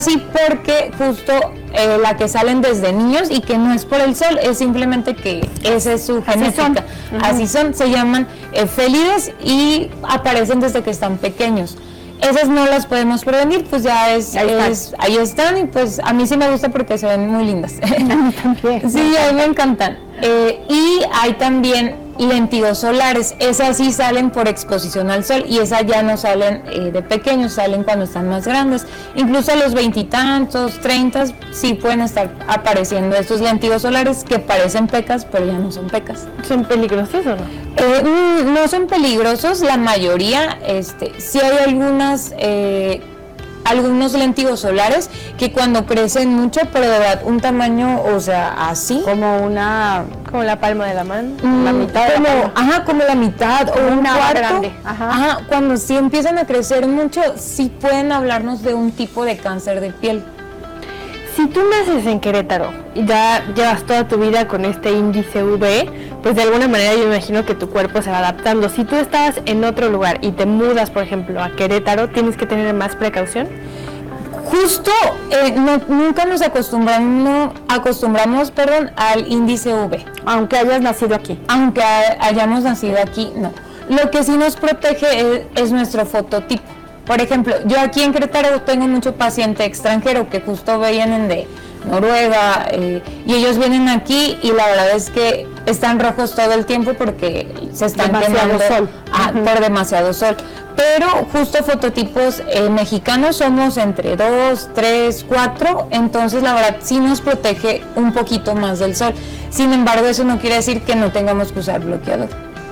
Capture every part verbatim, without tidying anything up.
Sí, porque justo eh, la que salen desde niños y que no es por el sol, es simplemente que esa es su genética. Así son, uh-huh. Así son, se llaman eh, félides y aparecen desde que están pequeños. Esas no las podemos prevenir, pues ya es ahí, es, ahí están y pues a mí sí me gusta porque se ven muy lindas. A mí también. Sí, a mí me encantan. Eh, y hay también lentigos solares, esas sí salen por exposición al sol y esas ya no salen eh, de pequeños, salen cuando están más grandes. Incluso a los veintitantos, treintas, sí pueden estar apareciendo estos lentigos solares que parecen pecas, pero ya no son pecas. ¿Son peligrosos o no? Eh, no son peligrosos, la mayoría, este, sí hay algunas... Eh, algunos lentigos solares que cuando crecen mucho, pero de verdad un tamaño, o sea, así. Como una, como la palma de la mano, mm, la mitad como, de la ajá, como la mitad o un una cuarto. grande. Ajá. Ajá, cuando sí empiezan a crecer mucho, sí pueden hablarnos de un tipo de cáncer de piel. Si tú naces en Querétaro y ya llevas toda tu vida con este índice U V, pues de alguna manera yo imagino que tu cuerpo se va adaptando. Si tú estás en otro lugar y te mudas, por ejemplo, a Querétaro, ¿tienes que tener más precaución? Justo, eh, no, nunca nos acostumbramos, acostumbramos perdón, al índice U V. Aunque hayas nacido aquí. Aunque hayamos nacido aquí, no. Lo que sí nos protege es, es nuestro fototipo. Por ejemplo, yo aquí en Querétaro tengo mucho paciente extranjero que justo vienen de Noruega eh, y ellos vienen aquí y la verdad es que están rojos todo el tiempo porque se están demasiado quemando sol. Ah, uh-huh. por demasiado sol. Pero justo fototipos eh, mexicanos somos entre dos, tres, cuatro, entonces la verdad sí nos protege un poquito más del sol. Sin embargo, eso no quiere decir que no tengamos que usar bloqueador.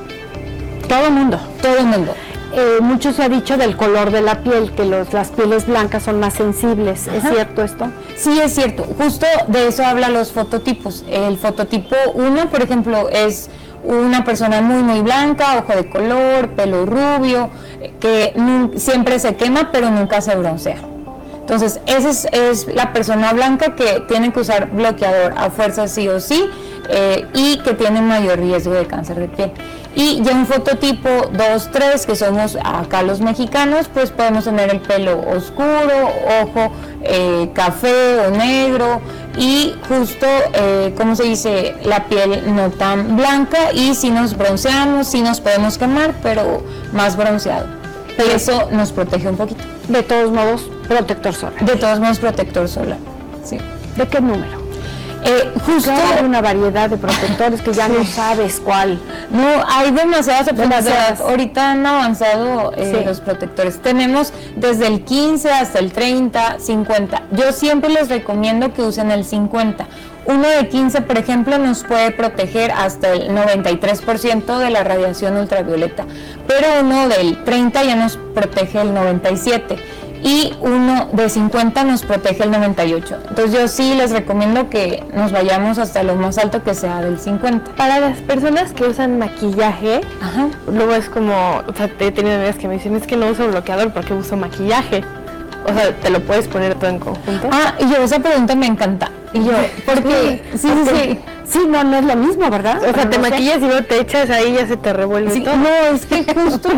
Todo el mundo. Todo el mundo. Eh, mucho se ha dicho del color de la piel, que los, las pieles blancas son más sensibles. ¿Es Ajá. cierto esto? Sí, es cierto. Justo de eso hablan los fototipos. El fototipo uno, por ejemplo, es una persona muy, muy blanca, ojo de color, pelo rubio, que siempre se quema, pero nunca se broncea. Entonces, esa es, es la persona blanca que tiene que usar bloqueador a fuerza sí o sí eh, y que tiene mayor riesgo de cáncer de piel. Y ya un fototipo dos, tres, que somos acá los mexicanos, pues podemos tener el pelo oscuro, ojo eh, café o negro y justo, eh, ¿cómo se dice? La piel no tan blanca y si nos bronceamos, sí nos podemos quemar, pero más bronceado. Y eso nos protege un poquito. De todos modos, protector solar. De todos modos, protector solar, sí. ¿De qué número? Eh, justo hay una variedad de protectores que ya sí. no sabes cuál. No, hay demasiadas opciones. Demasiadas. Ahorita han avanzado eh, sí. los protectores. Tenemos desde el quince hasta el treinta, cincuenta. Yo siempre les recomiendo que usen el cincuenta. Uno de quince, por ejemplo, nos puede proteger hasta el noventa y tres por ciento de la radiación ultravioleta, pero uno del treinta ya nos protege el noventa y siete por ciento. Y uno de cincuenta nos protege el noventa y ocho. Entonces yo sí les recomiendo que nos vayamos hasta lo más alto que sea del cincuenta. Para las personas que usan maquillaje, Ajá. luego es como, o sea, he tenido amigas que me dicen, es que no uso bloqueador porque uso maquillaje. O sea, ¿te lo puedes poner todo en conjunto? Ah, y yo, esa pregunta me encanta. Y yo, porque, sí, sí, sí, sí. Sí, no, no es lo mismo, ¿verdad? O sea, Pero te no maquillas sé. Y luego te echas ahí y ya se te revuelve sí, todo. No, es que justo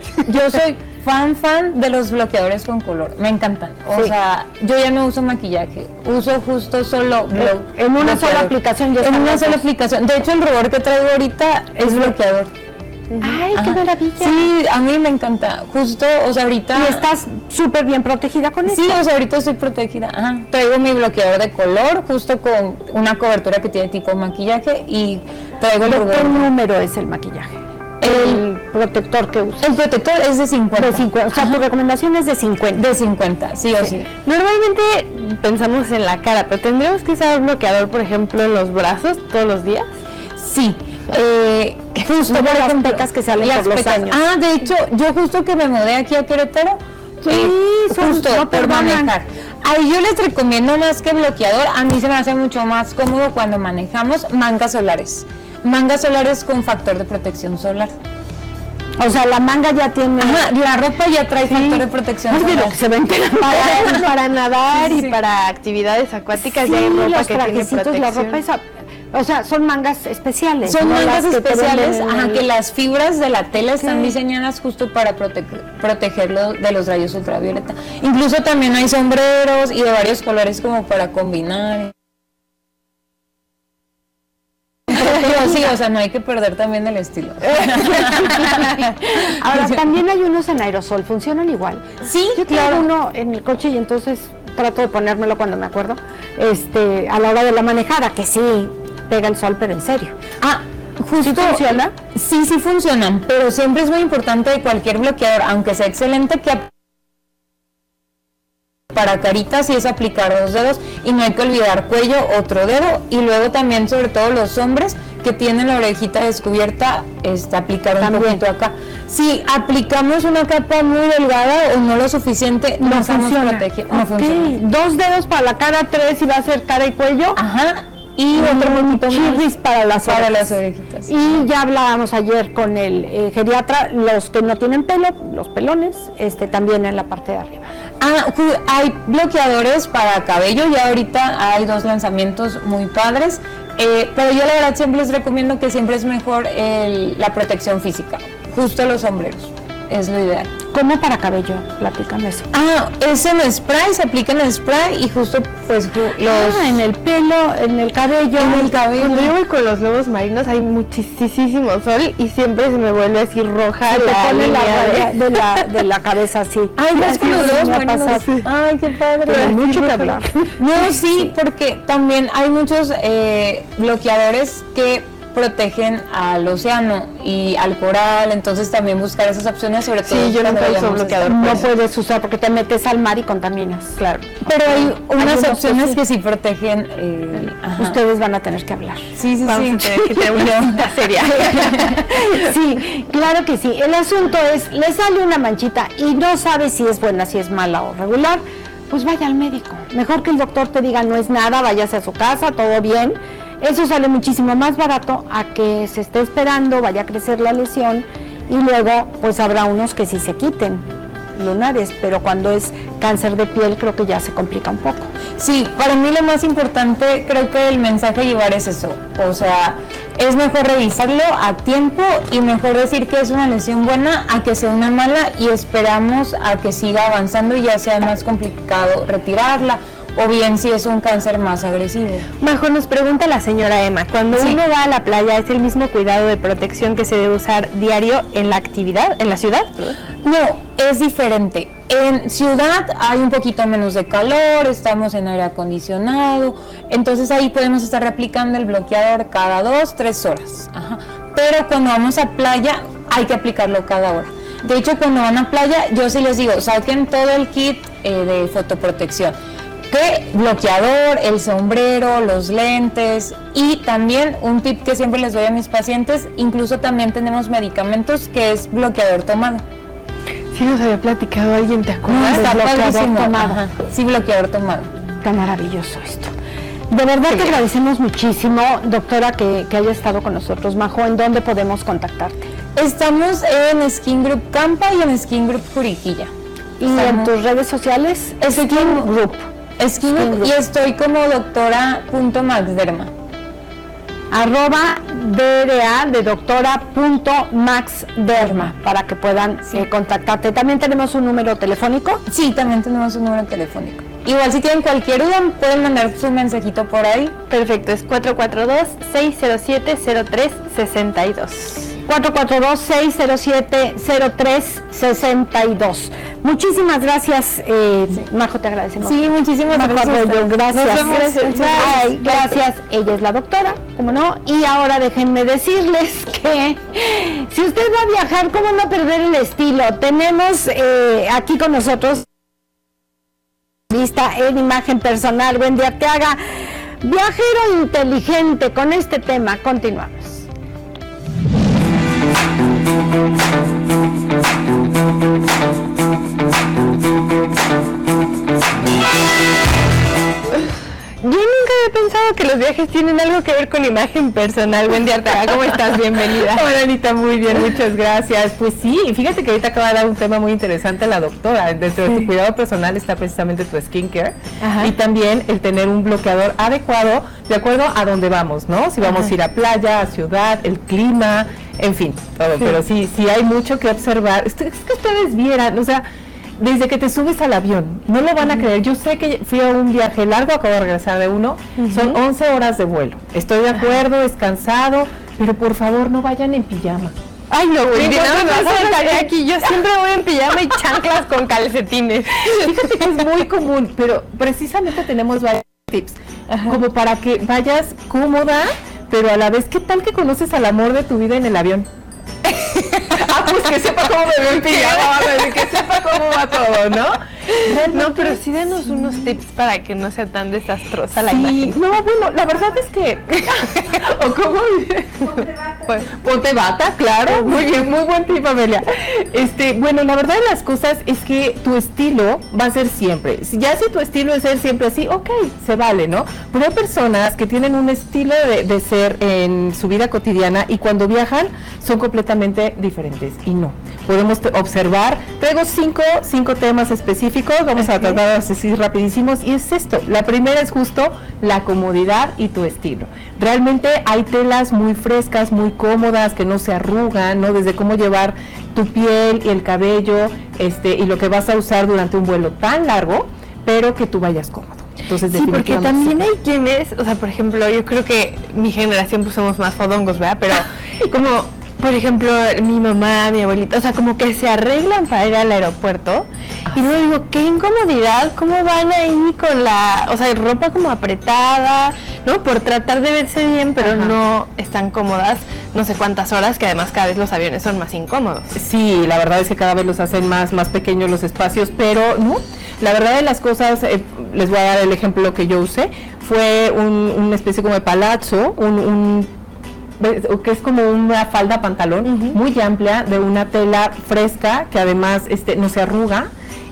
yo soy fan, fan de los bloqueadores con color. Me encantan. O sí. sea, yo ya no uso maquillaje. Uso justo solo bloqueador. En una bloqueador. sola aplicación. Ya en una sola aplicación. De hecho, el rubor que traigo ahorita es bloqueador. Uh-huh. ¡Ay, Ajá. qué maravilla! Sí, a mí me encanta. Justo, o sea, ahorita... ¿Y estás súper bien protegida con eso? Sí, o sea, ahorita estoy protegida. Ajá. Traigo mi bloqueador de color, justo con una cobertura que tiene tipo maquillaje y traigo el rubor. ¿Qué número es el maquillaje? El, el protector que usas. El protector es de cincuenta. De cincuenta. O sea, Ajá. tu recomendación es de cincuenta. De cincuenta, sí, sí o sí. Normalmente pensamos en la cara, pero ¿tendríamos que usar bloqueador, por ejemplo, en los brazos todos los días? Sí. Eh, justo no por las ejemplo, pecas que salen por los pecas. años. Ah, de hecho, yo justo que me mudé aquí a Querétaro, sí, eh, son, justo no por manejar. Ahí yo les recomiendo más que bloqueador, a mí se me hace mucho más cómodo cuando manejamos mangas solares. Mangas solares con factor de protección solar. O sea, la manga ya tiene... Ajá, la ropa ya trae sí. factor de protección Ay, solar. Lo que se ven para, para nadar sí, sí. y para actividades acuáticas sí, ya hay ropa que tiene protección. La ropa esa, O sea, son mangas especiales. Son ¿no? mangas Las que especiales, ajá, el... que las fibras de la tela están sí. diseñadas justo para prote protegerlo de los rayos ultravioleta. Incluso también hay sombreros y de varios colores como para combinar. Pero sí, o sea, no hay que perder también el estilo. Ahora, también hay unos en aerosol, ¿funcionan igual? Sí, yo tengo claro. uno en el coche y entonces trato de ponérmelo cuando me acuerdo, este, a la hora de la manejada, que sí pega el sol, pero en serio. Ah, justo. ¿Sí funciona? Sí, sí funcionan, pero siempre es muy importante de cualquier bloqueador, aunque sea excelente, que para caritas sí es aplicar dos dedos y no hay que olvidar cuello, otro dedo, y luego también, sobre todo los hombres que tienen la orejita descubierta, este, aplicar un también. poquito acá. Si aplicamos una capa muy delgada o no lo suficiente, no, no estamos funciona. protegiendo. No Okay. funciona. Dos dedos para la cara, tres y va a ser cara y cuello. Ajá. Y Y otro poquito chirris para las para orejas. las orejitas. Y ya hablábamos ayer con el eh, geriatra, los que no tienen pelo, los pelones, este también en la parte de arriba. Ah, hay bloqueadores para cabello, ya ahorita hay dos lanzamientos muy padres, eh, pero yo la verdad siempre les recomiendo que siempre es mejor el, la protección física, justo los sombreros, es lo ideal. ¿Cómo para cabello? Platícame eso. Ah, es en spray, se aplica en spray y justo pues los... Ah, en el pelo, en el cabello. En el cabello. Cuando yo voy con los lobos marinos hay muchísimo sol y siempre se me vuelve así roja Se te la pone la línea raya de la, de la cabeza así. Ay, vas Así con los me lobos va a marinos. pasar. Sí. Ay, qué padre. Pero mucho que Sí, hablar. No, sí, porque también hay muchos eh, bloqueadores que protegen al océano y al coral, entonces también buscar esas opciones, sobre todo Sí, yo cuando nunca uso vayamos a bloqueador. estar- No puedes usar porque te metes al mar y contaminas. Claro. Pero hay unas unos opciones que sí. que sí protegen. Eh, ajá. Ustedes van a tener que hablar. Sí, sí, Vamos sí. a tener que tener una cita seria. Sí, claro que sí. El asunto es, le sale una manchita y no sabe si es buena, si es mala o regular, pues vaya al médico. Mejor que el doctor te diga no es nada, váyase a su casa, todo bien. Eso sale muchísimo más barato a que se esté esperando, vaya a crecer la lesión y luego pues habrá unos que sí se quiten lunares, pero cuando es cáncer de piel creo que ya se complica un poco. Sí, para mí lo más importante, creo que el mensaje a llevar es eso, o sea, es mejor revisarlo a tiempo y mejor decir que es una lesión buena a que sea una mala y esperamos a que siga avanzando y ya sea más complicado retirarla, o bien si es un cáncer más agresivo. Majo, nos pregunta la señora Emma, cuando Sí. uno va a la playa, ¿es el mismo cuidado de protección que se debe usar diario en la actividad, en la ciudad? No, es diferente. En ciudad hay un poquito menos de calor, estamos en aire acondicionado, entonces ahí podemos estar replicando el bloqueador cada dos, tres horas. Ajá. Pero cuando vamos a playa hay que aplicarlo cada hora. De hecho, cuando van a playa, yo sí les digo, saquen todo el kit eh, de fotoprotección. Que bloqueador, el sombrero, los lentes y también un tip que siempre les doy a mis pacientes, incluso también tenemos medicamentos que es bloqueador tomado. Sí nos había platicado alguien, ¿te No, acuerdas? está bloqueador padrísimo. tomado. Ajá, sí, bloqueador tomado. Está maravilloso esto. De verdad Sí. te agradecemos muchísimo, doctora, que, que haya estado con nosotros. Majo, ¿en dónde podemos contactarte? Estamos en Skin Group Campa y en Skin Group Juriquilla. Y en Estamos- tus redes sociales, Skin Group. Skin Group y estoy como doctora.maxderma. Arroba D R A de doctora punto maxderma para que puedan eh, contactarte. También tenemos un número telefónico. Sí, también tenemos un número telefónico. Igual si tienen cualquier duda pueden mandar su mensajito por ahí. Perfecto, es cuatro cuatro dos, seis cero siete, cero tres seis dos. cuatro cuatro dos, seis cero siete, cero tres seis dos. Muchísimas gracias, eh, Majo, te agradecemos. Sí, muchísimas Majo gracias. Arroyo, gracias. Nos vemos. Ay, gracias. Ella es la doctora, ¿cómo no? Y ahora déjenme decirles que si usted va a viajar, ¿cómo no perder el estilo? Tenemos eh, aquí con nosotros vista en imagen personal, Wendy Arteaga, viajero inteligente. Con este tema continuamos. Yo nunca había pensado escuchado que los viajes tienen algo que ver con imagen personal. Wendy Arteaga, ¿cómo estás? Bienvenida. Hola, Anita, muy bien, muchas gracias. Pues sí, fíjate que ahorita acaba de dar un tema muy interesante la doctora. Dentro sí. de tu cuidado personal está precisamente tu skincare. Ajá. Y también el tener un bloqueador adecuado de acuerdo a dónde vamos, ¿no? Si vamos Ajá. a ir a playa, a ciudad, el clima, en fin, todo. Sí. Pero sí, sí hay mucho que observar. Es que ustedes vieran, o sea, desde que te subes al avión, no lo van a creer. Yo sé que fui a un viaje largo, acabo de regresar de uno, uh-huh. son once horas de vuelo. Estoy de acuerdo, es cansado, pero por favor no vayan en pijama. Ay, no, güey, no, no, aquí. Yo siempre voy en pijama y chanclas con calcetines. Fíjate que es muy común, pero precisamente tenemos varios tips, Ajá. como para que vayas cómoda, pero a la vez, ¿qué tal que conoces al amor de tu vida en el avión? Ah, pues que sepa cómo me veo en pijama, que sepa cómo va todo, ¿no? No, pero sí denos unos tips para que no sea tan desastrosa la sí, imagen. No, bueno, la verdad es que... ¿O cómo? Ponte bata. Pues, ponte bata, claro. Muy bien, muy buen tip, Amelia. Este, bueno, la verdad de las cosas es que tu estilo va a ser siempre. Ya si tu estilo es ser siempre así, ok, se vale, ¿no? Pero hay personas que tienen un estilo de, de ser en su vida cotidiana y cuando viajan son completamente diferentes. Y no. Podemos observar. Traigo cinco, cinco temas específicos. Vamos a tratar de así rapidísimos y es esto, la primera es justo la comodidad y tu estilo. Realmente hay telas muy frescas, muy cómodas, que no se arrugan, ¿no? Desde cómo llevar tu piel y el cabello, este, y lo que vas a usar durante un vuelo tan largo, pero que tú vayas cómodo. Entonces, sí, porque también hay quienes, o sea, por ejemplo, yo creo que mi generación pues somos más fodongos, ¿verdad? Pero como... Por ejemplo, mi mamá, mi abuelita, o sea, como que se arreglan para ir al aeropuerto. Ah, y luego digo, qué incomodidad, ¿cómo van ahí con la, o sea, ropa como apretada, ¿no? Por tratar de verse bien, pero Ajá. no están cómodas no sé cuántas horas, que además cada vez los aviones son más incómodos. Sí, la verdad es que cada vez los hacen más, más pequeños los espacios, pero no. La verdad de las cosas, eh, les voy a dar el ejemplo que yo usé, fue un, una especie como de palazzo, un... un que es como una falda pantalón uh-huh. muy amplia de una tela fresca que además este no se arruga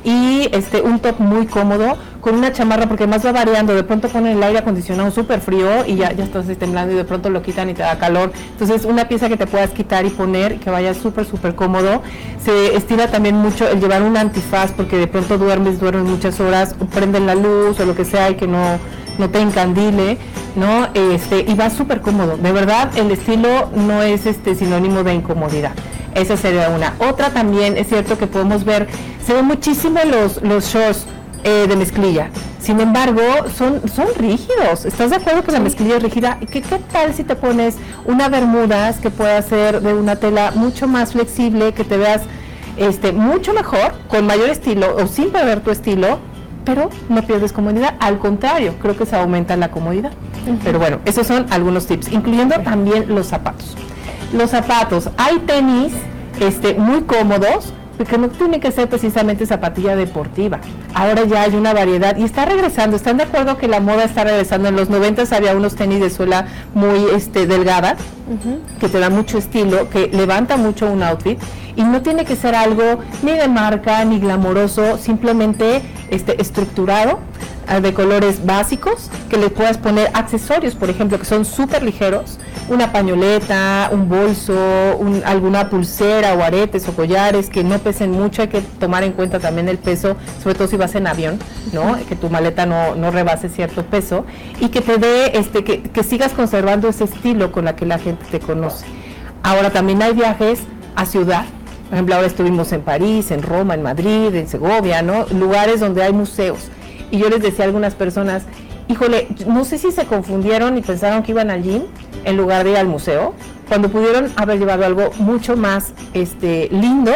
y este un top muy cómodo con una chamarra porque además va variando, de pronto ponen el aire acondicionado súper frío y ya, ya estás temblando y de pronto lo quitan y te da calor, entonces una pieza que te puedas quitar y poner que vaya súper súper cómodo. Se estira también mucho el llevar un antifaz porque de pronto duermes, duermes muchas horas, prenden la luz o lo que sea y que no no te encandile, ¿no? Este, y va súper cómodo. De verdad, el estilo no es este sinónimo de incomodidad. Esa sería una. Otra también, es cierto que podemos ver, se ven muchísimo los, los shorts eh, de mezclilla. Sin embargo, son, son rígidos. ¿Estás de acuerdo que sí. la mezclilla es rígida? ¿Qué, ¿Qué tal si te pones una bermudas que pueda ser de una tela mucho más flexible, que te veas este, mucho mejor, con mayor estilo o sin perder tu estilo? Pero no pierdes comodidad, al contrario, creo que se aumenta la comodidad. Uh-huh. Pero bueno, esos son algunos tips, incluyendo también los zapatos. Los zapatos, hay tenis este, muy cómodos, porque no tiene que ser precisamente zapatilla deportiva. Ahora ya hay una variedad y está regresando. ¿Están de acuerdo que la moda está regresando? En los noventas había unos tenis de suela muy este, delgada, uh-huh. que te da mucho estilo, que levanta mucho un outfit. Y no tiene que ser algo ni de marca, ni glamoroso, simplemente este, estructurado, de colores básicos, que le puedas poner accesorios, por ejemplo, que son súper ligeros, una pañoleta, un bolso, un, alguna pulsera o aretes o collares que no pesen mucho. Hay que tomar en cuenta también el peso, sobre todo si vas en avión, ¿no? Que tu maleta no, no rebase cierto peso y que te dé, este, que, que sigas conservando ese estilo con la que la gente te conoce. Ahora también hay viajes a ciudad. Por ejemplo, ahora estuvimos en París, en Roma, en Madrid, en Segovia, ¿no? Lugares donde hay museos. Y yo les decía a algunas personas, híjole, no sé si se confundieron y pensaron que iban al gym en lugar de ir al museo, cuando pudieron haber llevado algo mucho más este, lindo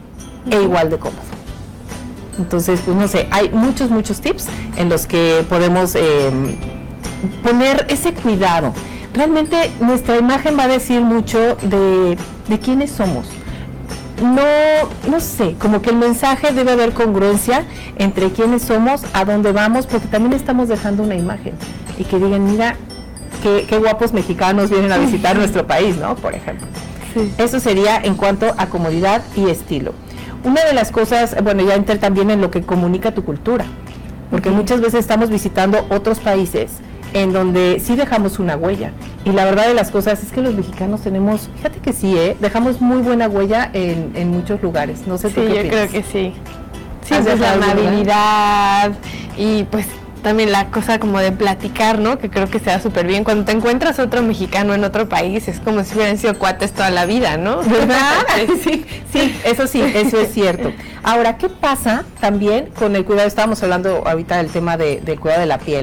e igual de cómodo. Entonces, pues no sé, hay muchos, muchos tips en los que podemos eh, poner ese cuidado. Realmente nuestra imagen va a decir mucho de, de quiénes somos. No, no sé, como que el mensaje debe haber congruencia entre quiénes somos, a dónde vamos, porque también estamos dejando una imagen y que digan, mira, qué, qué guapos mexicanos vienen a visitar nuestro país, ¿no? Por ejemplo. Sí. Eso sería en cuanto a comodidad y estilo. Una de las cosas, bueno, ya entra también en lo que comunica tu cultura, porque uh-huh. muchas veces estamos visitando otros países en donde sí dejamos una huella. Y la verdad de las cosas es que los mexicanos tenemos, fíjate que sí, ¿eh? Dejamos muy buena huella en, en muchos lugares. No sé Sí, tú qué yo piensas. creo que sí. Sí, ¿Has pues la dejado alguna? amabilidad y pues también la cosa como de platicar, ¿no? Que creo que se da súper bien. Cuando te encuentras otro mexicano en otro país, es como si hubieran sido cuates toda la vida, ¿no? ¿Verdad? Sí, sí, eso sí, eso es cierto. Ahora, ¿qué pasa también con el cuidado? Estábamos hablando ahorita del tema de, del cuidado de la piel.